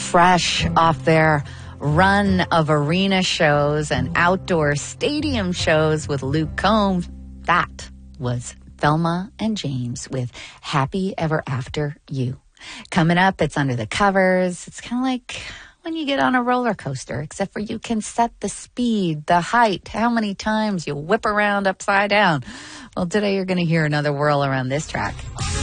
fresh off their run of arena shows and outdoor stadium shows with Luke Combs. That was Thelma and James with Happy Ever After You. Coming up, it's Under the Covers. It's kind of like when you get on a roller coaster, except for you can set the speed, the height, how many times you whip around upside down. Well, today you're going to hear another whirl around this track.